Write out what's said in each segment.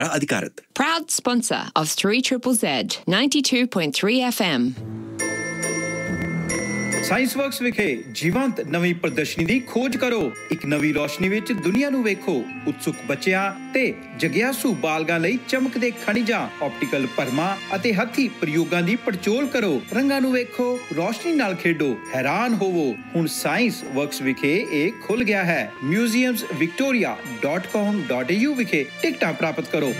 ਅਧਿਕਾਰਤ। Proud sponsor of 3ZZZ 92.3 FM. Science works ਵਿਖੇ ਜੀਵੰਤ ਨਵੀਂ ਪ੍ਰਦਰਸ਼ਨੀ ਦੀ ਖੋਜ ਕਰੋ। ਇੱਕ ਨਵੀਂ ਰੋਸ਼ਨੀ ਵਿੱਚ ਦੁਨੀਆ ਨੂੰ ਵੇਖੋ। ਉਤਸੁਕ ਬੱਚਿਆਂ ਤੇ ਜਗਿਆਸੂ ਬਾਲਗਾਂ ਲਈ ਚਮਕਦੇ ਖਣਿਜਾਂ, ਆਪਟੀਕਲ ਭਰਮਾਂ ਅਤੇ ਹੱਥੀ ਪ੍ਰਯੋਗਾਂ ਦੀ ਪੜਚੋਲ ਕਰੋ। ਰੰਗਾਂ ਨੂੰ ਵੇਖੋ, ਰੋਸ਼ਨੀ ਨਾਲ ਖੇਡੋ, ਹੈਰਾਨ ਹੋਵੋ। ਹੁਣ ਸਾਇੰਸ ਵਰਕਸ ਵਿਖੇ ਇਹ ਖੁੱਲ ਗਿਆ ਹੈ। museumsvictoria.com.au ਵਿਖੇ ਟਿਕਟਾਂ ਪ੍ਰਾਪਤ ਕਰੋ।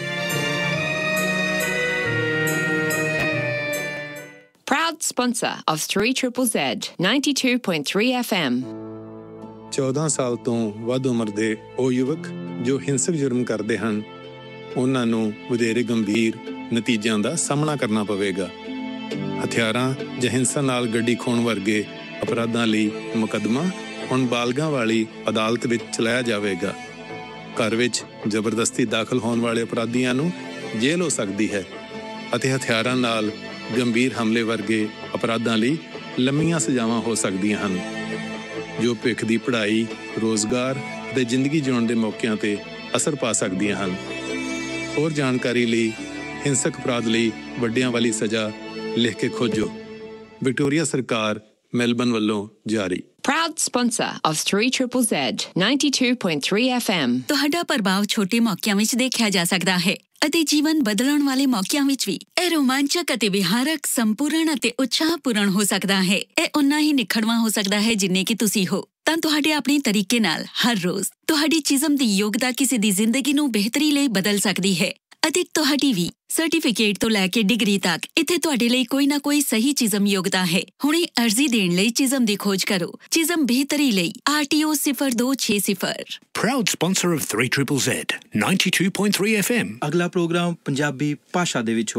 Proud sponsor of 3ZZZ 92.3 FM. 14 ਸਾਲ ਤੋਂ ਵੱਧ ਉਮਰ ਦੇ ਉਹ ਯੁਵਕ ਜੋ ਹਿੰਸਕ ਜੁਰਮ ਕਰਦੇ ਹਨ, ਉਹਨਾਂ ਨੂੰ ਵਧੇਰੇ ਗੰਭੀਰ ਨਤੀਜਿਆਂ ਦਾ ਸਾਹਮਣਾ ਕਰਨਾ ਪਵੇਗਾ। ਹਥਿਆਰਾਂ ਜਾਂ ਹਿੰਸਾ ਨਾਲ ਗੱਡੀ ਖੋਹਣ ਵਰਗੇ ਅਪਰਾਧਾਂ ਲਈ ਮੁਕੱਦਮਾ ਹੁਣ ਬਾਲਗਾਂ ਵਾਲੀ ਅਦਾਲਤ ਵਿੱਚ ਚਲਾਇਆ ਜਾਵੇਗਾ। ਘਰ ਵਿੱਚ ਜ਼ਬਰਦਸਤੀ ਦਾਖਲ ਹੋਣ ਵਾਲੇ ਅਪਰਾਧੀਆਂ ਨੂੰ ਜੇਲ੍ਹ ਹੋ ਸਕਦੀ ਹੈ ਅਤੇ ਹਥਿਆਰਾਂ ਨਾਲ ਗੰਭੀਰ ਹਮਲੇ ਵਰਗੇ ਅਪਰਾਧਾਂ ਲਈ ਲੰਮੀਆਂ ਸਜ਼ਾਵਾਂ ਹੋ ਸਕਦੀਆਂ ਹਨ, ਜੋ ਭਵਿੱਖ ਦੀ ਪੜ੍ਹਾਈ, ਰੋਜ਼ਗਾਰ ਅਤੇ ਜ਼ਿੰਦਗੀ ਜਿਉਣ ਦੇ ਮੌਕਿਆਂ 'ਤੇ ਅਸਰ ਪਾ ਸਕਦੀਆਂ ਹਨ। ਹੋਰ ਜਾਣਕਾਰੀ ਲਈ ਹਿੰਸਕ ਅਪਰਾਧ ਲਈ ਵੱਡਿਆਂ ਵਾਲੀ ਸਜ਼ਾ ਲਿਖ ਕੇ ਖੋਜੋ। ਵਿਕਟੋਰੀਆ ਸਰਕਾਰ, ਮੈਲਬਨ ਵੱਲੋਂ ਜਾਰੀ। Proud sponsor of 3ZZZ 92.3 FM. ਤੁਹਾਡਾ ਪ੍ਰਭਾਵ ਛੋਟੇ ਮੌਕਿਆਂ ਵਿੱਚ ਦੇਖਿਆ ਜਾ ਸਕਦਾ ਹੈ ਅਤੇ ਜੀਵਨ ਬਦਲਣ ਵਾਲੇ ਮੌਕਿਆਂ ਵਿੱਚ ਵੀ। ਇਹ ਰੋਮਾਂਚਕ ਅਤੇ ਵਿਹਾਰਕ, ਸੰਪੂਰਨ ਅਤੇ ਉਤਸ਼ਾਹਪੂਰਨ ਹੋ ਸਕਦਾ ਹੈ। ਇਹ ਉਨਾ ਹੀ ਨਿਖੜਵਾਂ ਹੋ ਸਕਦਾ ਹੈ ਜਿੰਨੇ ਕਿ ਤੁਸੀਂ ਹੋ। ਤਾਂ ਤੁਹਾਡੇ ਆਪਣੇ ਤਰੀਕੇ ਨਾਲ ਹਰ ਰੋਜ਼ ਤੁਹਾਡੀ ਚਿਜ਼ਮ ਦੀ ਯੋਗਤਾ ਕਿਸੇ ਦੀ ਜ਼ਿੰਦਗੀ ਨੂੰ ਬਿਹਤਰੀ ਲਈ ਬਦਲ ਸਕਦੀ ਹੈ। ਅਤੇ ਤੁਹਾਡੀ ਵੀ ਸਰਟੀਫਿਕੇਟ ਤੋਂ ਲੈ ਕੇ ਡਿਗਰੀ ਤੱਕ ਇੱਥੇ ਤੁਹਾਡੇ ਲਈ ਕੋਈ ਨਾ ਕੋਈ ਸਹੀ ਚਿਜ਼ਮ ਯੋਗਤਾ ਹੈ। ਹੁਣੇ ਅਰਜ਼ੀ ਦੇਣ ਲਈ ਚਿਜ਼ਮ ਦੀ ਖੋਜ ਕਰੋ। ਚਿਜ਼ਮ ਬਿਹਤਰੀ ਲਈ RTO 0260। Proud sponsor of 3ZZZ 92.3 FM. ਅਗਲਾ ਪ੍ਰੋਗਰਾਮ ਪੰਜਾਬੀ ਭਾਸ਼ਾ ਦੇ ਵਿੱਚ